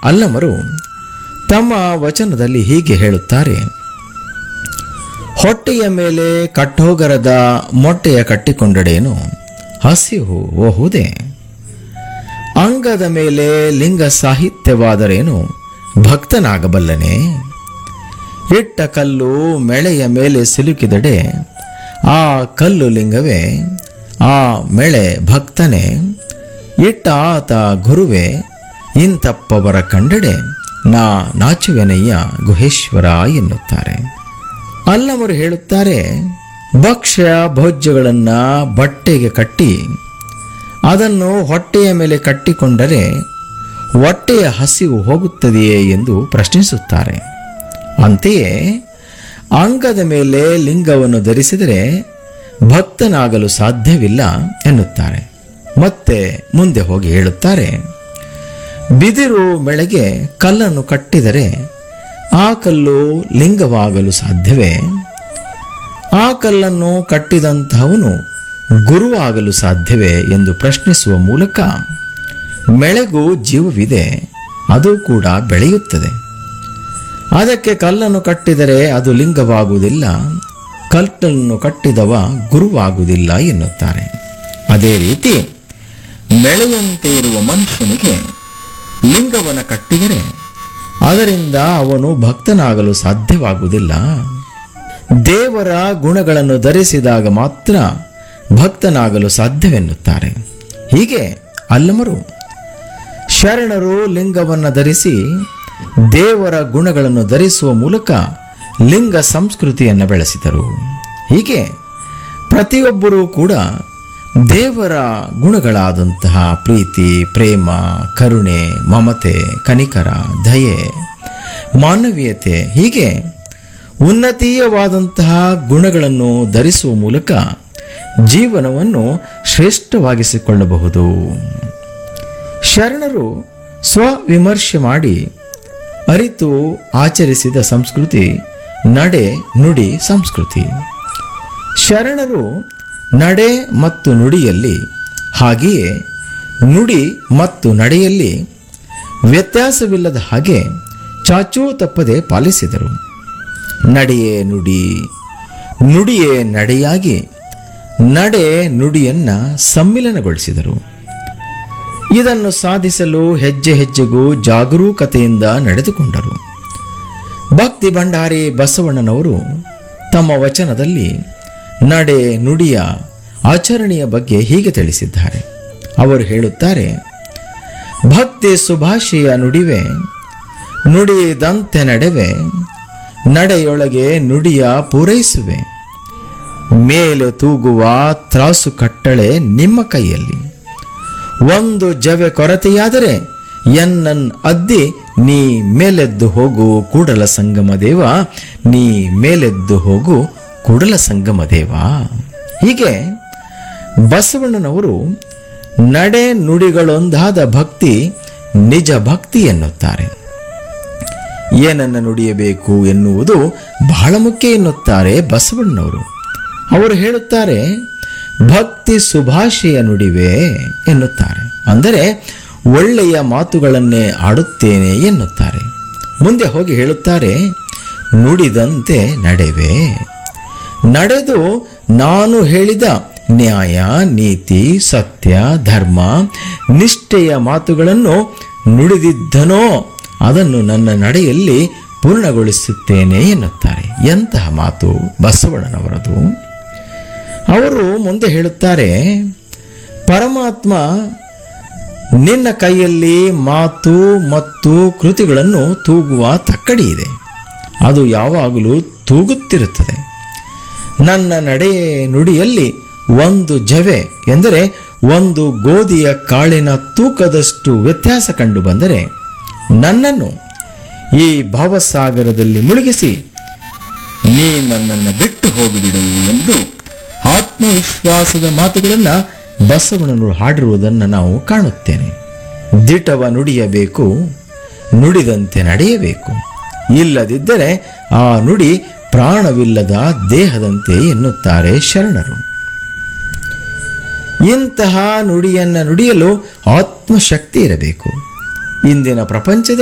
ಅಲ್ಲಮರು ತಮ್ಮ ವಚನದಲ್ಲಿ ಹೀಗೆ ಹೇಳುತ್ತಾರೆ: ಹೊಟ್ಟೆಯ ಮೇಲೆ ಕಟ್ಟೋಗರದ ಮೊಟ್ಟೆಯ ಕಟ್ಟಿಕೊಂಡಡೇನು ಹಸಿವು ಓಹುದೇ, ಅಂಗದ ಮೇಲೆ ಲಿಂಗ ಸಾಹಿತ್ಯವಾದರೇನು ಭಕ್ತನಾಗಬಲ್ಲನೆ, ಇಟ್ಟ ಕಲ್ಲು ಮೆಳೆಯ ಮೇಲೆ ಸಿಲುಕಿದಡೆ ಆ ಕಲ್ಲು ಲಿಂಗವೇ, ಆ ಮೆಳೆ ಭಕ್ತನೇ, ಇಟ್ಟ ಆತ ಗುರುವೇ, ಇಂತಪ್ಪವರ ಕಂಡಡೆ ನಾ ನಾಚುವೆನಯ್ಯ ಗುಹೇಶ್ವರ ಎನ್ನುತ್ತಾರೆ. ಅಲ್ಲಮರು ಹೇಳುತ್ತಾರೆ, ಭಕ್ಷ್ಯ ಭೋಜ್ಯಗಳನ್ನು ಬಟ್ಟೆಗೆ ಕಟ್ಟಿ ಅದನ್ನು ಹೊಟ್ಟೆಯ ಮೇಲೆ ಕಟ್ಟಿಕೊಂಡರೆ ಹೊಟ್ಟೆಯ ಹಸಿವು ಹೋಗುತ್ತದೆಯೇ ಎಂದು ಪ್ರಶ್ನಿಸುತ್ತಾರೆ. ಅಂತೆಯೇ ಅಂಗದ ಮೇಲೆ ಲಿಂಗವನ್ನು ಧರಿಸಿದರೆ ಭಕ್ತನಾಗಲು ಸಾಧ್ಯವಿಲ್ಲ ಎನ್ನುತ್ತಾರೆ. ಮತ್ತೆ ಮುಂದೆ ಹೋಗಿ ಹೇಳುತ್ತಾರೆ, ಬಿದಿರು ಮೆಳೆಗೆ ಕಲ್ಲನ್ನು ಕಟ್ಟಿದರೆ ಆ ಕಲ್ಲು ಲಿಂಗವಾಗಲು ಸಾಧ್ಯವೇ? ಆ ಕಲ್ಲನ್ನು ಕಟ್ಟಿದಂತಹವನು ಗುರುವಾಗಲು ಸಾಧ್ಯವೇ ಎಂದು ಪ್ರಶ್ನಿಸುವ ಮೂಲಕ ಮೆಳೆಗೂ ಜೀವವಿದೆ, ಅದು ಕೂಡ ಬೆಳೆಯುತ್ತದೆ. ಅದಕ್ಕೆ ಕಲ್ಲನ್ನು ಕಟ್ಟಿದರೆ ಅದು ಲಿಂಗವಾಗುವುದಿಲ್ಲ, ಕಲ್ಲನ್ನು ಕಟ್ಟಿದವ ಗುರುವಾಗುವುದಿಲ್ಲ ಎನ್ನುತ್ತಾರೆ. ಅದೇ ರೀತಿ ಮೆಳೆಯಂತೆ ಇರುವ ಮನುಷ್ಯನಿಗೆ ಲಿಂಗವನ್ನು ಕಟ್ಟಿದರೆ ಅದರಿಂದ ಅವನು ಭಕ್ತನಾಗಲು ಸಾಧ್ಯವಾಗುವುದಿಲ್ಲ. ದೇವರ ಗುಣಗಳನ್ನು ಧರಿಸಿದಾಗ ಮಾತ್ರ ಭಕ್ತನಾಗಲು ಸಾಧ್ಯವೆನ್ನುತ್ತಾರೆ. ಹೀಗೆ ಅಲ್ಲಮರು ಶರಣರು ಲಿಂಗವನ್ನು ಧರಿಸಿ ದೇವರ ಗುಣಗಳನ್ನು ಧರಿಸುವ ಮೂಲಕ ಲಿಂಗ ಸಂಸ್ಕೃತಿಯನ್ನು ಬೆಳೆಸಿದರು. ಹೀಗೆ ಪ್ರತಿಯೊಬ್ಬರೂ ಕೂಡ ದೇವರ ಗುಣಗಳಾದಂತಹ ಪ್ರೀತಿ, ಪ್ರೇಮ, ಕರುಣೆ, ಮಮತೆ, ಕನಿಕರ, ದಯೆ, ಮಾನವೀಯತೆ, ಹೀಗೆ ಉನ್ನತೀಯವಾದಂತಹ ಗುಣಗಳನ್ನು ಧರಿಸುವ ಮೂಲಕ ಜೀವನವನ್ನು ಶ್ರೇಷ್ಠವಾಗಿಸಿಕೊಳ್ಳಬಹುದು. ಶರಣರು ಸ್ವವಿಮರ್ಶೆ ಮಾಡಿ ಅರಿತು ಆಚರಿಸಿದ ಸಂಸ್ಕೃತಿ ನಡೆ ನುಡಿ ಸಂಸ್ಕೃತಿ. ಶರಣರು ನಡೆ ಮತ್ತು ನುಡಿಯಲ್ಲಿ, ಹಾಗೆಯೇ ನುಡಿ ಮತ್ತು ನಡೆಯಲ್ಲಿ ವ್ಯತ್ಯಾಸವಿಲ್ಲದ ಹಾಗೆ ಚಾಚೂ ತಪ್ಪದೆ ಪಾಲಿಸಿದರು. ನಡೆಯೇ ನುಡಿ, ನುಡಿಯೇ ನಡೆಯಾಗಿ ನಡೆ ನುಡಿಯನ್ನು ಸಮ್ಮಿಲನಗೊಳಿಸಿದರು. ಇದನ್ನು ಸಾಧಿಸಲು ಹೆಜ್ಜೆ ಹೆಜ್ಜೆಗೂ ಜಾಗರೂಕತೆಯಿಂದ ನಡೆದುಕೊಂಡರು. ಭಕ್ತಿ ಭಂಡಾರಿ ಬಸವಣ್ಣನವರು ತಮ್ಮ ವಚನದಲ್ಲಿ ನಡೆ ನುಡಿಯ ಆಚರಣೆಯ ಬಗ್ಗೆ ಹೀಗೆ ತಿಳಿಸಿದ್ದಾರೆ. ಅವರು ಹೇಳುತ್ತಾರೆ, ಭಕ್ತಿ ಸುಭಾಷೆಯ ನುಡಿವೆ, ನುಡಿದಂತೆ ನಡೆವೆ, ನಡೆಯೊಳಗೆ ನುಡಿಯ ಪೂರೈಸುವೆ, ಮೇಲೆ ತೂಗುವ ತ್ರಾಸು ಕಟ್ಟಳೆ ನಿಮ್ಮ ಕೈಯಲ್ಲಿ, ಒಂದು ಜವೆ ಕೊರತೆಯಾದರೆ ಎನ್ನನ್ ಅದ್ದಿ ನೀ ಮೇಲೆದ್ದು ಹೋಗು ಕೂಡಲ ಸಂಗಮ ದೇವ, ನೀ ಮೇಲೆದ್ದು ಹೋಗು ಕೂಡಲ ಸಂಗಮ ದೇವ. ಹೀಗೆ ಬಸವಣ್ಣನವರು ನಡೆ ನುಡಿಗಳೊಂದಾದ ಭಕ್ತಿ ನಿಜ ಭಕ್ತಿ ಎನ್ನುತ್ತಾರೆ. ಏನನ್ನು ನುಡಿಯಬೇಕು ಎನ್ನುವುದು ಬಹಳ ಮುಖ್ಯ ಎನ್ನುತ್ತಾರೆ ಬಸವಣ್ಣನವರು. ಅವರು ಹೇಳುತ್ತಾರೆ, ಭಕ್ತಿ ಸುಭಾಷೆಯ ನುಡಿವೆ ಎನ್ನುತ್ತಾರೆ. ಅಂದರೆ ಒಳ್ಳೆಯ ಮಾತುಗಳನ್ನೇ ಆಡುತ್ತೇನೆ ಎನ್ನುತ್ತಾರೆ. ಮುಂದೆ ಹೋಗಿ ಹೇಳುತ್ತಾರೆ, ನುಡಿದಂತೆ ನಡೆವೆ, ನಡೆದು ನಾನು ಹೇಳಿದ ನ್ಯಾಯ, ನೀತಿ, ಸತ್ಯ, ಧರ್ಮ, ನಿಷ್ಠೆಯ ಮಾತುಗಳನ್ನು ನುಡಿದಿದ್ದನೋ ಅದನ್ನು ನನ್ನ ನಡೆಯಲ್ಲಿ ಪೂರ್ಣಗೊಳಿಸುತ್ತೇನೆ ಎನ್ನುತ್ತಾರೆ. ಎಂತಹ ಮಾತು ಬಸವಣ್ಣನವರದು. ಅವರು ಮುಂದೆ ಹೇಳುತ್ತಾರೆ, ಪರಮಾತ್ಮ ನಿನ್ನ ಕೈಯಲ್ಲಿ ಮಾತು ಮತ್ತು ಕೃತಿಗಳನ್ನು ತೂಗುವ ತಕ್ಕಡಿ ಇದೆ, ಅದು ಯಾವಾಗಲೂ ತೂಗುತ್ತಿರುತ್ತದೆ. ನನ್ನ ನಡೆ ನುಡಿಯಲ್ಲಿ ಒಂದು ಜವೆ ಎಂದರೆ ಒಂದು ಗೋಧಿಯ ಕಾಳಿನ ತೂಕದಷ್ಟು ವ್ಯತ್ಯಾಸ ಕಂಡು ಬಂದರೆ ನನ್ನನ್ನು ಈ ಭವಸಾಗರದಲ್ಲಿ ಮುಳುಗಿಸಿ ನೀ ನನ್ನನ್ನು ಬಿಟ್ಟು ಹೋಗಿಬಿಡು ಎಂದು ಆತ್ಮವಿಶ್ವಾಸದ ಮಾತುಗಳನ್ನು ಬಸವಣ್ಣನವರು ಹಾಡಿರುವುದನ್ನು ನಾವು ಕಾಣುತ್ತೇನೆ. ದಿಟವ ನುಡಿಯಬೇಕು, ನುಡಿದಂತೆ ನಡೆಯಬೇಕು, ಇಲ್ಲದಿದ್ದರೆ ಆ ನುಡಿ ಪ್ರಾಣವಿಲ್ಲದ ದೇಹದಂತೆ ಎನ್ನುತ್ತಾರೆ ಶರಣರು. ಇಂತಹ ನುಡಿಯನ್ನು ನುಡಿಯಲು ಆತ್ಮಶಕ್ತಿ ಇರಬೇಕು. ಇಂದಿನ ಪ್ರಪಂಚದ